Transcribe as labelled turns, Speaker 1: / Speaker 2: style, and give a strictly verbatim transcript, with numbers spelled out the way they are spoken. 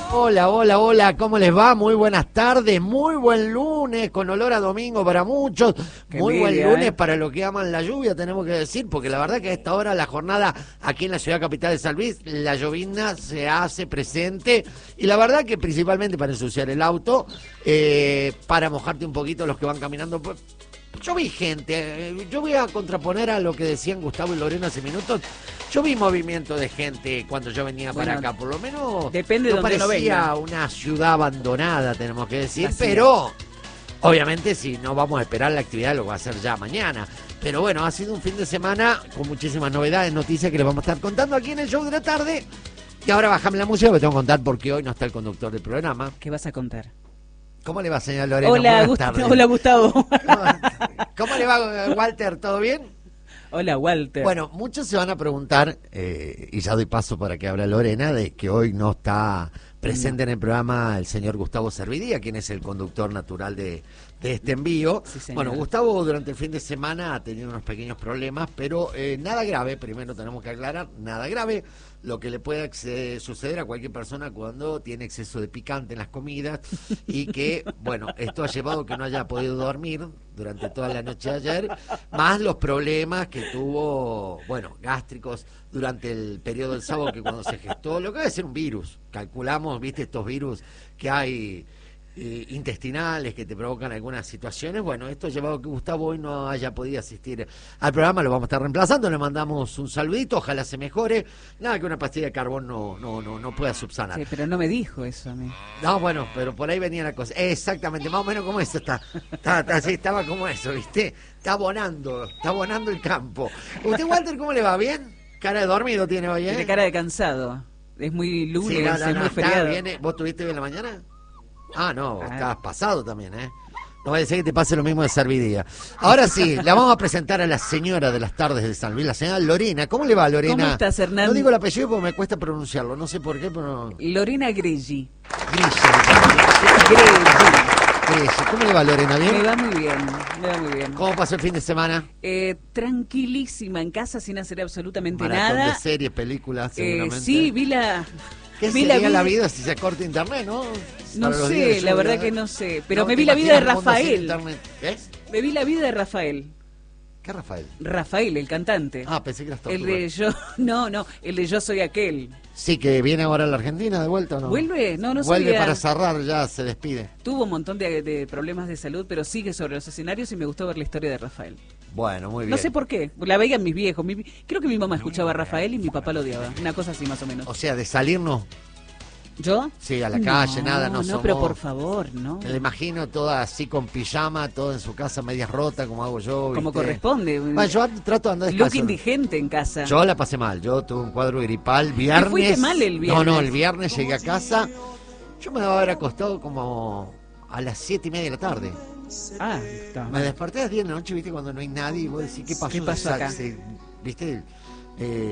Speaker 1: Hola, hola, hola, ¿cómo les va? Muy buenas tardes, muy buen lunes, con olor a domingo para muchos,
Speaker 2: Qué
Speaker 1: muy buen
Speaker 2: envidia,
Speaker 1: lunes
Speaker 2: ¿eh?
Speaker 1: para los que aman la lluvia, tenemos que decir, porque la verdad que a esta hora la jornada aquí en la ciudad capital de San Luis, la llovizna se hace presente, y la verdad que principalmente para ensuciar el auto, eh, para mojarte un poquito los que van caminando. Pues, yo vi gente, eh, yo voy a contraponer a lo que decían Gustavo y Lorena hace minutos. Yo vi movimiento de gente cuando yo venía
Speaker 2: Bueno,
Speaker 1: para acá, por lo menos
Speaker 2: depende de
Speaker 1: no
Speaker 2: donde uno
Speaker 1: parecía
Speaker 2: venga.
Speaker 1: una ciudad abandonada, tenemos que decir,
Speaker 2: Vacía.
Speaker 1: pero obviamente si no vamos a esperar la actividad lo va a hacer ya mañana. Pero bueno, ha sido un fin de semana con muchísimas novedades, noticias que les vamos a estar contando aquí en el show de la tarde. Y ahora bajame la música, me tengo que contar porque hoy no está el conductor del programa.
Speaker 2: ¿Qué vas a contar?
Speaker 1: ¿Cómo le va, señora Lorena?
Speaker 2: Hola,
Speaker 1: Buenas
Speaker 2: Gust-
Speaker 1: tardes.
Speaker 2: Hola, Gustavo.
Speaker 1: ¿Cómo, cómo le va, Walter? ¿Todo bien?
Speaker 2: Hola, Walter.
Speaker 1: Bueno, muchos se van a preguntar, eh, y ya doy paso para que hable Lorena, de que hoy no está presente en el programa el señor Gustavo Servidía, quien es el conductor natural de, de este envío.
Speaker 2: Sí, señor.
Speaker 1: Bueno, Gustavo durante el fin de semana ha tenido unos pequeños problemas, pero eh, nada grave, primero tenemos que aclarar, nada grave, lo que le puede acce- suceder a cualquier persona cuando tiene exceso de picante en las comidas y que, bueno, esto ha llevado a que no haya podido dormir durante toda la noche de ayer, más los problemas que tuvo, bueno, gástricos durante el periodo del sábado, que cuando se gestó, lo que debe ser un virus, calculamos, viste, estos virus que hay eh, intestinales que te provocan algunas situaciones. Bueno, esto ha llevado a que Gustavo hoy no haya podido asistir al programa, lo vamos a estar reemplazando, le mandamos un saludito, ojalá se mejore, nada que una pastilla de carbón no, no, no, no pueda subsanar.
Speaker 2: Sí, pero no me dijo eso a mí.
Speaker 1: No, bueno, pero por ahí venía la cosa. Exactamente, más o menos como eso está. Está, está así, estaba como eso, ¿viste? Está abonando, está abonando el campo. ¿Usted, Walter, cómo le va? ¿Bien? Cara de dormido tiene hoy, ¿eh?
Speaker 2: Tiene cara de cansado. Es muy lunes,
Speaker 1: Sí, no, no,
Speaker 2: es
Speaker 1: no,
Speaker 2: muy
Speaker 1: está
Speaker 2: feriado.
Speaker 1: bien, ¿eh? ¿Vos estuviste bien la mañana? Ah, no,
Speaker 2: Ah.
Speaker 1: estabas pasado también, ¿eh? No vaya a ser que te pase lo mismo de Servidía. Ahora sí, la vamos a presentar a la señora de las tardes de San Luis, la señora Lorena. ¿Cómo le va, Lorena?
Speaker 2: ¿Cómo estás, Hernán?
Speaker 1: No digo el apellido porque me cuesta pronunciarlo, no sé por qué, pero...
Speaker 2: Lorena Greggi.
Speaker 1: Grilla.
Speaker 2: Greggi.
Speaker 1: Grilla. ¿Cómo le va, Lorena? ¿Bien?
Speaker 2: Me va muy bien, me va muy bien.
Speaker 1: ¿Cómo pasó el fin de semana?
Speaker 2: Eh, tranquilísima en casa sin hacer absolutamente
Speaker 1: Maratón
Speaker 2: nada.
Speaker 1: de series, películas,
Speaker 2: Eh,
Speaker 1: seguramente.
Speaker 2: sí, vi la...
Speaker 1: ¿Qué
Speaker 2: vi
Speaker 1: sería la,
Speaker 2: vi-
Speaker 1: vida si se corta internet, no?
Speaker 2: No
Speaker 1: Para los días de
Speaker 2: sé, la
Speaker 1: lluvia,
Speaker 2: verdad
Speaker 1: ¿eh?
Speaker 2: que no sé. Pero
Speaker 1: No,
Speaker 2: me
Speaker 1: ¿te
Speaker 2: vi la vida de
Speaker 1: imaginas un mundo sin
Speaker 2: Rafael.
Speaker 1: internet? ¿Eh?
Speaker 2: Me vi la vida de Rafael.
Speaker 1: ¿Qué Rafael?
Speaker 2: Rafael, el cantante.
Speaker 1: Ah, pensé que eras
Speaker 2: El
Speaker 1: tortuga.
Speaker 2: de yo, no, no, el de yo soy aquel.
Speaker 1: Sí, que viene ahora a la Argentina de vuelta, ¿o no?
Speaker 2: ¿Vuelve? No, no
Speaker 1: Vuelve
Speaker 2: sabía.
Speaker 1: para cerrar, ya se despide.
Speaker 2: Tuvo un montón de, de problemas de salud, pero sigue sobre los escenarios y me gustó ver la historia de Rafael.
Speaker 1: Bueno, muy bien.
Speaker 2: No sé por qué, la veían mis viejos. Mi- creo que mi mamá escuchaba a Rafael y mi papá lo odiaba. Una cosa así más o menos.
Speaker 1: O sea, de salirnos,
Speaker 2: ¿Yo?
Speaker 1: sí, a la calle, nada, no
Speaker 2: No,
Speaker 1: somos...
Speaker 2: pero por favor, no.
Speaker 1: Me la imagino toda así con pijama, toda en su casa, medias rotas, como hago yo.
Speaker 2: Como
Speaker 1: ¿viste?
Speaker 2: corresponde.
Speaker 1: Bueno, yo trato de andar
Speaker 2: Look
Speaker 1: descalzo.
Speaker 2: indigente en casa.
Speaker 1: Yo la pasé mal, yo tuve un cuadro gripal viernes.
Speaker 2: fuiste mal el viernes?
Speaker 1: No, no, el viernes llegué a casa, yo me daba haber acostado como a las siete y media de la tarde.
Speaker 2: Ah, está
Speaker 1: Me
Speaker 2: mal.
Speaker 1: desperté a las diez de la noche, viste, cuando no hay nadie, y vos decís, ¿qué pasó?
Speaker 2: ¿Qué pasó
Speaker 1: O sea,
Speaker 2: acá?
Speaker 1: se- viste, eh,